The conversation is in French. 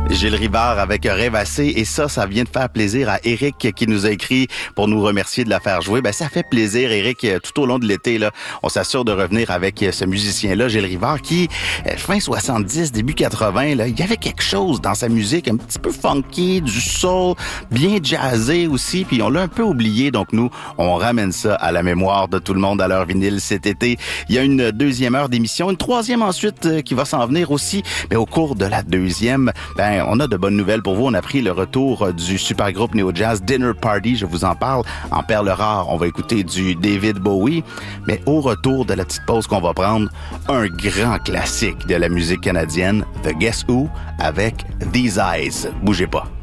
Gilles Rivard avec Rêvasser, et ça vient de faire plaisir à Eric qui nous a écrit pour nous remercier de la faire jouer. Ben ça fait plaisir, Eric, tout au long de l'été là, on s'assure de revenir avec ce musicien-là, Gilles Rivard, qui fin 70, début 80 là, il y avait quelque chose dans sa musique un petit peu funky, du soul, bien jazzé aussi, puis on l'a un peu oublié, donc nous on ramène ça à la mémoire de tout le monde à leur vinyle cet été. Il y a une deuxième heure d'émission, une troisième ensuite qui va s'en venir aussi, mais au cours de la deuxième, ben on a de bonnes nouvelles pour vous. On a pris le retour du super groupe néo-jazz Dinner Party, je vous en parle. En perles rares, on va écouter du David Bowie. Mais au retour de la petite pause qu'on va prendre, un grand classique de la musique canadienne, The Guess Who, avec These Eyes. Bougez pas.